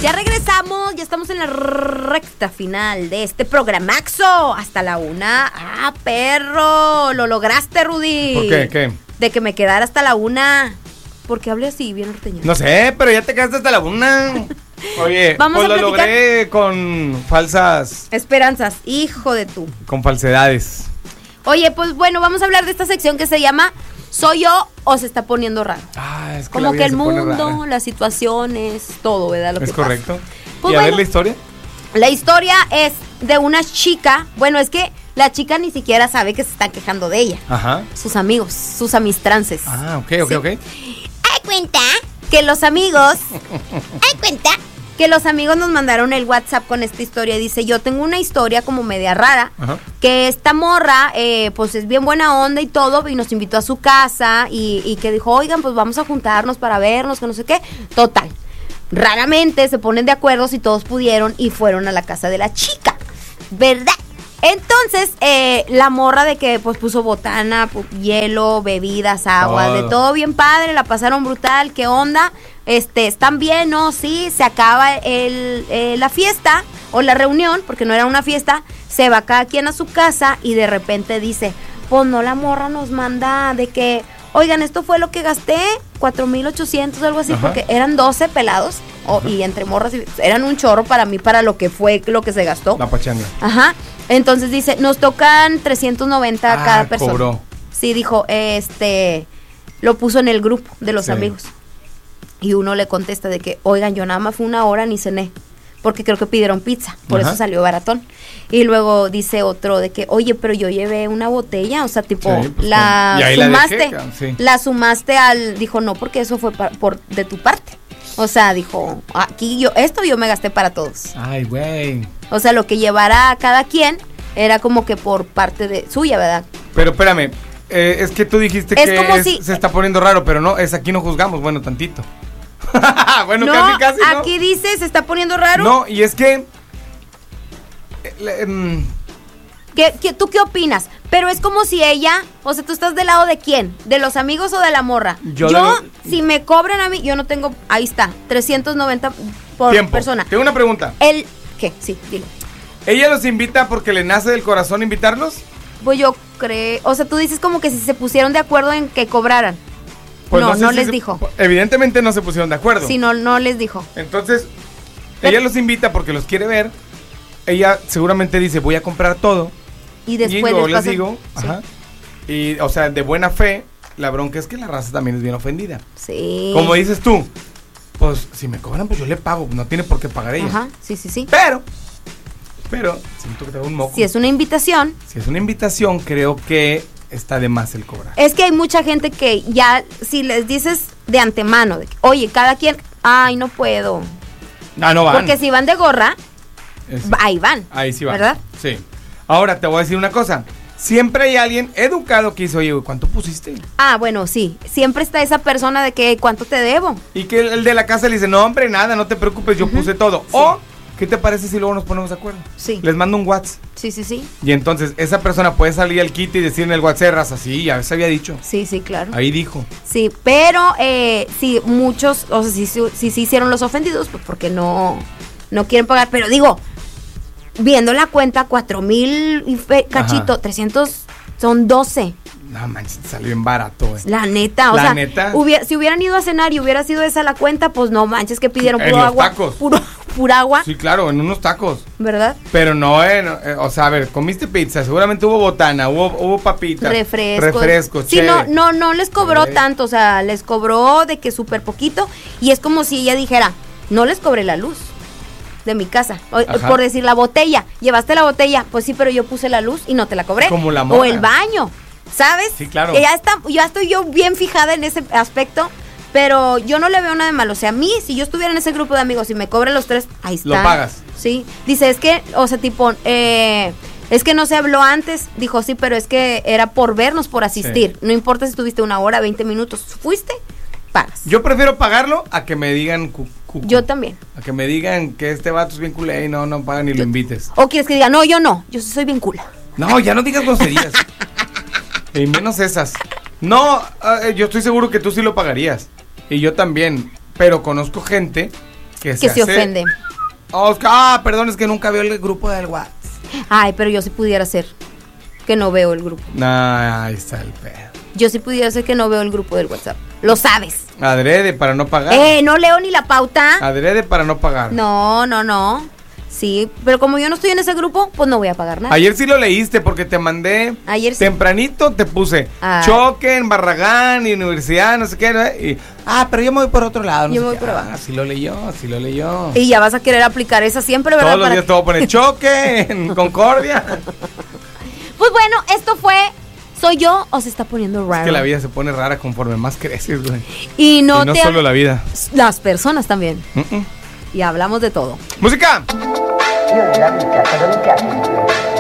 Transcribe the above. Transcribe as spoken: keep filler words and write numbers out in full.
Ya regresamos, ya estamos en la recta final de este programaxo. Hasta la una. ¡Ah, perro! Lo lograste, Rudy. ¿Por qué? ¿Qué? De que me quedara hasta la una. ¿Por qué hablé así, bien norteño? No sé, pero ya te quedaste hasta la una. Oye, Vamos pues a lo platicar. logré con falsas... Esperanzas, hijo de tú. Con falsedades. Oye, pues bueno, vamos a hablar de esta sección que se llama ¿Soy yo o se está poniendo raro? Ah, es que Como la que vida el se pone mundo, rara. las situaciones, todo, ¿verdad? Lo Es que correcto. pasa. Pues ¿Y a bueno, ver la historia? La historia es de una chica. Bueno, es que la chica ni siquiera sabe que se están quejando de ella. Ajá. Sus amigos, sus amistrances. Ah, ok, ok, Sí. ok. Hay cuenta que los amigos. Hay cuenta que los amigos nos mandaron el WhatsApp con esta historia. Dice, yo tengo una historia como media rara. Ajá. Que esta morra, eh, pues es bien buena onda y todo. Y nos invitó a su casa. Y, y que dijo, oigan, pues vamos a juntarnos para vernos, que no sé qué. Total. Raramente se ponen de acuerdo si todos pudieron y fueron a la casa de la chica, ¿verdad? Entonces, eh, la morra de que pues puso botana, pu- hielo, bebidas, agua, Todo. de todo bien padre, la pasaron brutal, ¿qué onda? Este, ¿están bien? No, sí, se acaba el, eh, la fiesta o la reunión, porque no era una fiesta, se va cada quien a su casa y de repente dice, pues no, la morra nos manda de que, oigan, esto fue lo que gasté, cuatro mil ochocientos o algo así, Ajá. porque eran doce pelados, o, y entre morras, y- eran un chorro para mí, para lo que fue, lo que se gastó. La pachanga. Ajá. Entonces dice, nos tocan trescientos noventa a Ah, cada persona. cobró. Sí, dijo, este, lo puso en el grupo de los Sí. amigos. Y uno le contesta de que, oigan, yo nada más fue una hora ni cené, porque creo que pidieron pizza, por Ajá. eso salió baratón. Y luego dice otro de que, oye, pero yo llevé una botella, o sea, tipo, Sí, pues, la con- y ahí la sumaste, dejé, cabrón, sí. la sumaste al, dijo, no, porque eso fue pa- por de tu parte. O sea, dijo, aquí yo, esto yo me gasté para todos. Ay, güey. O sea, lo que llevara a cada quien era como que por parte de suya, ¿verdad? Pero espérame, eh, es que tú dijiste Es que como es- si- se está poniendo raro, pero no, es aquí no juzgamos, bueno, tantito. bueno, no, casi, casi, ¿no? aquí dice, se está poniendo raro. No, y es que... eh, le- em, ¿Qué, qué, ¿Tú qué opinas? Pero es como si ella, o sea, ¿tú estás del lado de quién? ¿De los amigos o de la morra? Yo Yo, de- si me cobran a mí, yo no tengo, ahí está, trescientos noventa por tiempo. persona. Tengo una pregunta. El, ¿qué? Sí, dilo. ¿Ella los invita porque le nace del corazón invitarlos? Pues yo creo, o sea, tú dices como que si se pusieron de acuerdo en que cobraran. Pues no, sé no si les se- dijo. Evidentemente no se pusieron de acuerdo. Si no, no les dijo. Entonces, Pero- ella los invita porque los quiere ver. Ella seguramente dice, voy a comprar todo. Y después y luego les les pasan- digo, sí. ajá. Y, o sea, de buena fe, la bronca es que la raza también es bien ofendida. Sí. Como dices tú, pues si me cobran, pues yo le pago. No tiene por qué pagar ella. Ajá, sí, sí, sí. Pero, pero, siento que te da un moco. Si es una invitación, Si es una invitación, creo que está de más el cobrar. es que hay mucha gente que ya, si les dices de antemano, de que, oye, cada quien, ay, no puedo. Ah, no van. Porque si van de gorra, Es- ahí van. Ahí sí va. ¿Verdad? Sí. Ahora te voy a decir una cosa. Siempre hay alguien educado que dice, oye, güey, ¿cuánto pusiste? Ah, bueno, sí. Siempre está esa persona de que, ¿cuánto te debo? Y que el, el de la casa le dice, no, hombre, nada, no te preocupes, yo puse todo. O, ¿qué te parece si luego nos ponemos de acuerdo? Sí. Les mando un WhatsApp. Sí, sí, sí. Y entonces esa persona puede salir al kit y decir en el WhatsApp, raza, sí, ya se había dicho. Sí, sí, claro. Ahí dijo. Sí, pero eh, sí, muchos, o sea, sí, sí, sí, sí hicieron los ofendidos, pues porque no, no quieren pagar. Pero digo, viendo la cuenta, cuatro mil y fe- cachito, Ajá. trescientos son doce. No manches, te salió bien barato, güey. La neta, o La sea, neta. hubiera- si hubieran ido a cenar y hubiera sido esa la cuenta, pues no manches que pidieron En puro los agua. tacos. Puro, pura agua, Sí, claro, en unos tacos. ¿verdad? Pero no, en, eh, o sea, a ver, comiste pizza, seguramente hubo botana, hubo, hubo papitas. Refrescos. Refrescos, Sí, no, chévere. no, no les cobró Sí. tanto, o sea, les cobró de que súper poquito. Y es como si ella dijera, no les cobré la luz de mi casa. O- Ajá. por decir la botella, llevaste la botella, pues sí, pero yo puse la luz y no te la cobré. Como la O morra. el baño, ¿sabes? Sí, claro. Que ya está, ya estoy yo bien fijada en ese aspecto. Pero yo no le veo nada de malo. O sea, a mí, si yo estuviera en ese grupo de amigos y me cobran los tres, ahí está. Lo pagas. Sí. Dice, es que, o sea, tipo, eh, es que no se habló antes. Dijo, sí, pero es que era por vernos, por asistir. Sí. No importa si estuviste una hora, veinte minutos. ¿Fuiste? Pagas. Yo prefiero pagarlo a que me digan cu- cuco. Yo también. A que me digan que este vato es bien culé y no, no pagan ni lo invites. O quieres que diga, no, yo no. Yo soy bien cool. No, ya no digas groserías. Y menos esas. No, eh, yo estoy seguro que tú sí lo pagarías. Y yo también. Pero conozco gente que, que se, se ofende. Oscar, ah, perdón, es que nunca veo el grupo del WhatsApp. Ay, pero yo sí pudiera ser que no veo el grupo. Nah, ahí está el pedo. Yo sí pudiera ser que no veo el grupo del WhatsApp. Lo sabes. Adrede para no pagar. Eh, no leo ni la pauta. Adrede para no pagar. No, no, no. Sí, pero como yo no estoy en ese grupo, pues no voy a pagar nada. Ayer sí lo leíste porque te mandé. Ayer sí. Tempranito te puse Ah. choque en Barragán y Universidad, no sé qué. ¿no? Y, ah, pero yo me voy por otro lado. No Yo sé me voy qué. por abajo. Ah, sí lo leyó, sí lo leyó. Y ya vas a querer aplicar esa siempre, ¿verdad? Todos los Para días que- te voy a poner choque en Concordia. Pues bueno, esto fue ¿Soy yo o se está poniendo raro? Es que la vida se pone rara conforme más creces, güey. Y no, Y no te solo la vida. Las personas también. Mm-mm. Y hablamos de todo. ¡Música! Io nella vita, per ogni piatto,